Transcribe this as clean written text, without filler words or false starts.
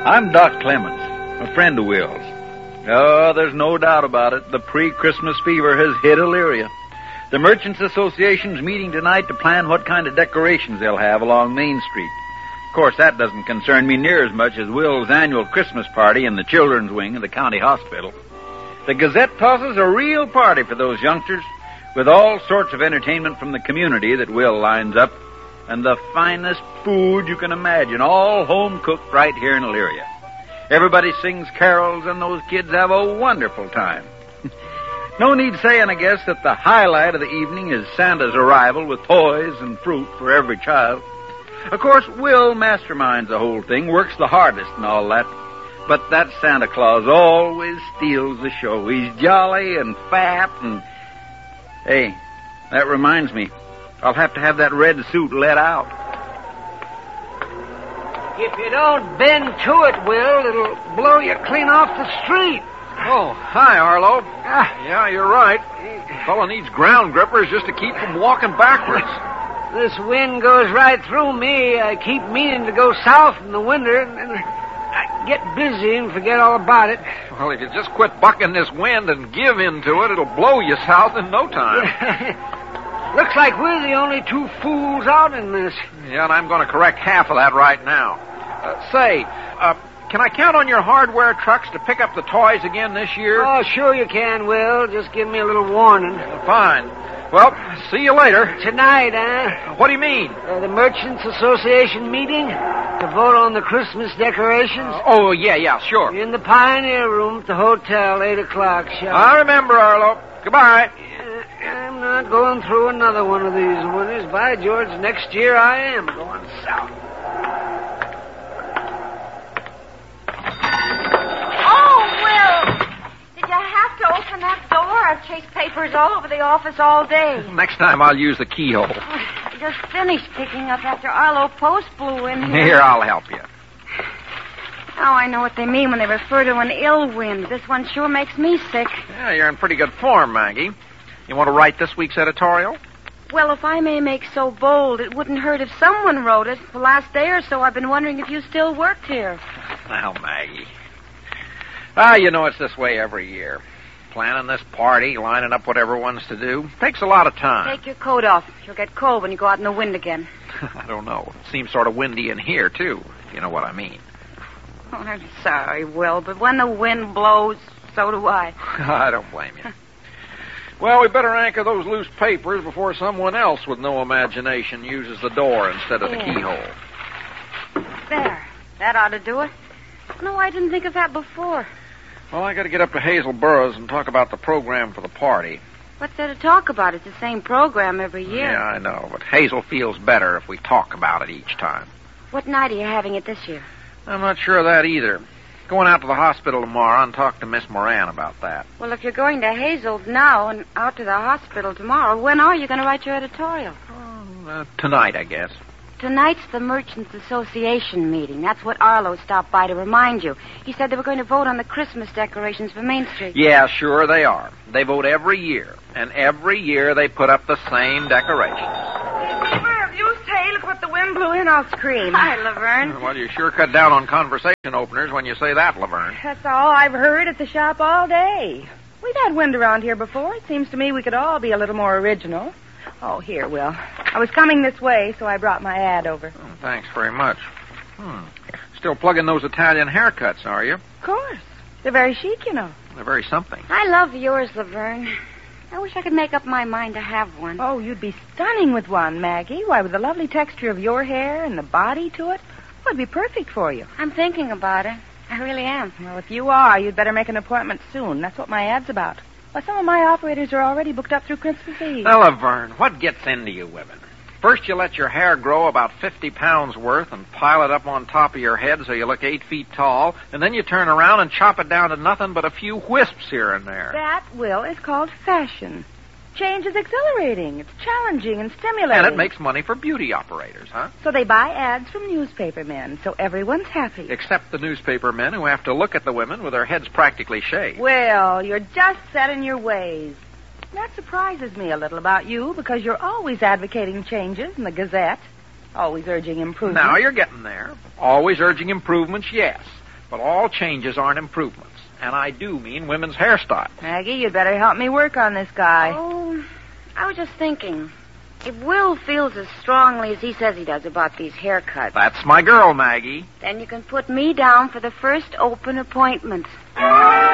I'm Doc Clemens, a friend of Will's. Oh, there's no doubt about it. The pre-Christmas fever has hit Elyria. The Merchants Association's meeting tonight to plan what kind of decorations they'll have along Main Street. Of course, that doesn't concern me near as much as Will's annual Christmas party in the children's wing of the county hospital. The Gazette tosses a real party for those youngsters, with all sorts of entertainment from the community that Will lines up, and the finest food you can imagine, all home-cooked right here in Elyria. Everybody sings carols, and those kids have a wonderful time. No need saying, I guess, that the highlight of the evening is Santa's arrival with toys and fruit for every child. Of course, Will masterminds the whole thing, works the hardest and all that. But that Santa Claus always steals the show. He's jolly and fat and... Hey, that reminds me. I'll have to have that red suit let out. If you don't bend to it, Will, it'll blow you clean off the street. Oh, hi, Arlo. Yeah, you're right. Fella needs ground grippers just to keep from walking backwards. This wind goes right through me. I keep meaning to go south in the winter, and I get busy and forget all about it. Well, if you just quit bucking this wind and give in to it, it'll blow you south in no time. Looks like we're the only two fools out in this. Yeah, and I'm going to correct half of that right now. Can I count on your hardware trucks to pick up the toys again this year? Oh, sure you can, Will. Just give me a little warning. Fine. Well, see you later. Tonight, huh? What do you mean? The Merchants Association meeting to vote on the Christmas decorations. Oh, yeah, sure. In the Pioneer Room at the hotel, 8 o'clock, sharp. I remember, Arlo. Goodbye. I'm not going through another one of these winters. By George, next year I am going south. Open that door. I've chased papers all over the office all day. Next time I'll use the keyhole. I just finished picking up after Arlo Post blew in here. Here, I'll help you. Now I know what they mean when they refer to an ill wind. This one sure makes me sick. Yeah, you're in pretty good form, Maggie. You want to write this week's editorial? Well, if I may make so bold, it wouldn't hurt if someone wrote it. The last day or so, I've been wondering if you still worked here. Now, Maggie. You know it's this way every year. Planning this party, lining up what everyone's to do, takes a lot of time. Take your coat off. You'll get cold when you go out in the wind again. I don't know. It seems sort of windy in here, too, if you know what I mean. Oh, I'm sorry, Will, but when the wind blows, so do I. I don't blame you. Well, we better anchor those loose papers before someone else with no imagination uses the door instead of the keyhole. There. That ought to do it. No, I didn't think of that before. Well, I got to get up to Hazel Burroughs and talk about the program for the party. What's there to talk about? It's the same program every year. Yeah, I know, but Hazel feels better if we talk about it each time. What night are you having it this year? I'm not sure of that either. Going out to the hospital tomorrow and talk to Miss Moran about that. Well, if you're going to Hazel's now and out to the hospital tomorrow, when are you going to write your editorial? Tonight, I guess. Tonight's the Merchants Association meeting. That's what Arlo stopped by to remind you. He said they were going to vote on the Christmas decorations for Main Street. Yeah, sure they are. They vote every year, and every year they put up the same decorations. Have you say, look what the wind blew in, I'll scream. Hi, Laverne. Well, you sure cut down on conversation openers when you say that, Laverne. That's all I've heard at the shop all day. We've had wind around here before. It seems to me we could all be a little more original. Oh, here, Will. I was coming this way, so I brought my ad over. Oh, thanks very much. Still plugging those Italian haircuts, are you? Of course. They're very chic, you know. They're very something. I love yours, Laverne. I wish I could make up my mind to have one. Oh, you'd be stunning with one, Maggie. Why, with the lovely texture of your hair and the body to it, it'd be perfect for you. I'm thinking about it. I really am. Well, if you are, you'd better make an appointment soon. That's what my ad's about. Well, some of my operators are already booked up through Christmas Eve. Now, Laverne, what gets into you women? First, you let your hair grow about 50 pounds worth and pile it up on top of your head so you look 8 feet tall, and then you turn around and chop it down to nothing but a few wisps here and there. That, Will, is called fashion. Change is exhilarating. It's challenging and stimulating. And it makes money for beauty operators, huh? So they buy ads from newspaper men, so everyone's happy. Except the newspaper men who have to look at the women with their heads practically shaved. Well, you're just set in your ways. That surprises me a little about you, because you're always advocating changes in the Gazette, always urging improvement. Now you're getting there. Always urging improvements, yes. But all changes aren't improvements. And I do mean women's hairstyle. Maggie, you'd better help me work on this guy. Oh, I was just thinking. If Will feels as strongly as he says he does about these haircuts, That's my girl, Maggie. then you can put me down for the first open appointment.